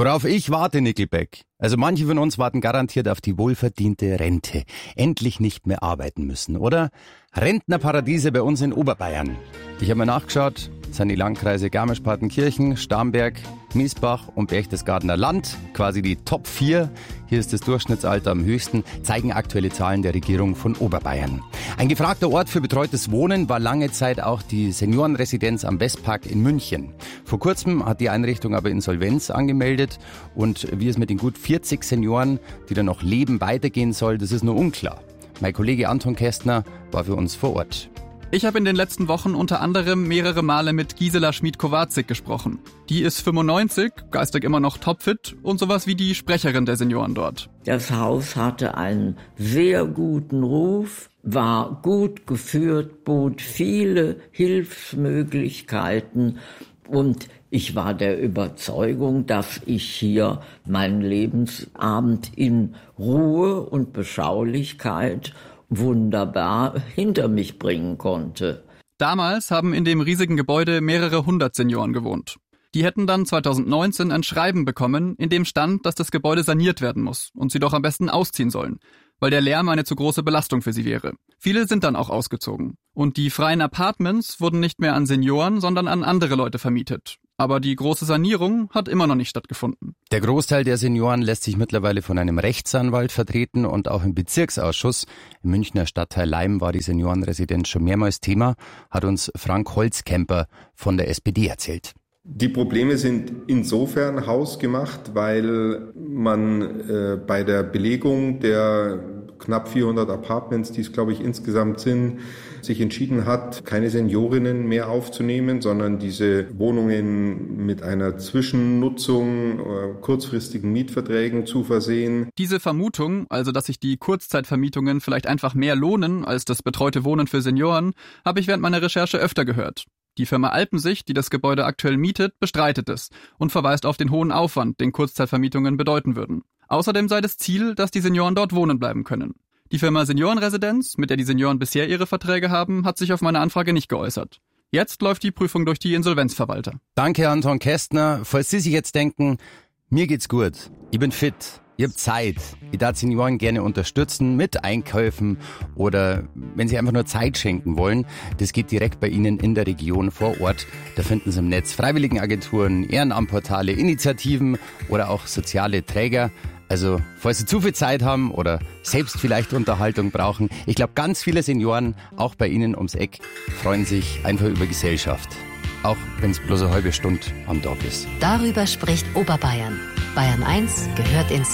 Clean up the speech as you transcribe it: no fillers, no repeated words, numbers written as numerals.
Worauf ich warte, Nickelback. Also manche von uns warten garantiert auf die wohlverdiente Rente. Endlich nicht mehr arbeiten müssen, oder? Rentnerparadiese bei uns in Oberbayern. Ich habe mal nachgeschaut, das sind die Landkreise Garmisch-Partenkirchen, Starnberg, Miesbach und Berchtesgadener Land, quasi die Top 4. Hier ist das Durchschnittsalter am höchsten, zeigen aktuelle Zahlen der Regierung von Oberbayern. Ein gefragter Ort für betreutes Wohnen war lange Zeit auch die Seniorenresidenz am Westpark in München. Vor kurzem hat die Einrichtung aber Insolvenz angemeldet und wie es mit den gut 40 Senioren, die da noch leben, weitergehen soll, das ist nur unklar. Mein Kollege Anton Kästner war für uns vor Ort. Ich habe in den letzten Wochen unter anderem mehrere Male mit Gisela Schmid-Kowatzig gesprochen. Die ist 95, geistig immer noch topfit und sowas wie die Sprecherin der Senioren dort. Das Haus hatte einen sehr guten Ruf, war gut geführt, bot viele Hilfsmöglichkeiten und ich war der Überzeugung, dass ich hier meinen Lebensabend in Ruhe und Beschaulichkeit wunderbar hinter mich bringen konnte. Damals haben in dem riesigen Gebäude mehrere hundert Senioren gewohnt. Die hätten dann 2019 ein Schreiben bekommen, in dem stand, dass das Gebäude saniert werden muss und sie doch am besten ausziehen sollen, weil der Lärm eine zu große Belastung für sie wäre. Viele sind dann auch ausgezogen. Und die freien Apartments wurden nicht mehr an Senioren, sondern an andere Leute vermietet. Aber die große Sanierung hat immer noch nicht stattgefunden. Der Großteil der Senioren lässt sich mittlerweile von einem Rechtsanwalt vertreten und auch im Bezirksausschuss im Münchner Stadtteil Leim war die Seniorenresidenz schon mehrmals Thema, hat uns Frank Holzkemper von der SPD erzählt. Die Probleme sind insofern hausgemacht, weil man bei der Belegung der knapp 400 Apartments, die es glaube ich insgesamt sind, sich entschieden hat, keine Seniorinnen mehr aufzunehmen, sondern diese Wohnungen mit einer Zwischennutzung, kurzfristigen Mietverträgen zu versehen. Diese Vermutung, also dass sich die Kurzzeitvermietungen vielleicht einfach mehr lohnen als das betreute Wohnen für Senioren, habe ich während meiner Recherche öfter gehört. Die Firma Alpensicht, die das Gebäude aktuell mietet, bestreitet es und verweist auf den hohen Aufwand, den Kurzzeitvermietungen bedeuten würden. Außerdem sei das Ziel, dass die Senioren dort wohnen bleiben können. Die Firma Seniorenresidenz, mit der die Senioren bisher ihre Verträge haben, hat sich auf meine Anfrage nicht geäußert. Jetzt läuft die Prüfung durch die Insolvenzverwalter. Danke, Anton Kästner. Falls Sie sich jetzt denken, mir geht's gut, ich bin fit, ich habe Zeit, ich darf Senioren gerne unterstützen mit Einkäufen oder wenn Sie einfach nur Zeit schenken wollen, das geht direkt bei Ihnen in der Region vor Ort. Da finden Sie im Netz Freiwilligenagenturen, Ehrenamtportale, Initiativen oder auch soziale Träger. Also, falls Sie zu viel Zeit haben oder selbst vielleicht Unterhaltung brauchen, ich glaube, ganz viele Senioren, auch bei Ihnen ums Eck, freuen sich einfach über Gesellschaft. Auch wenn es bloß eine halbe Stunde am Tag ist. Darüber spricht Oberbayern. Bayern 1 gehört ins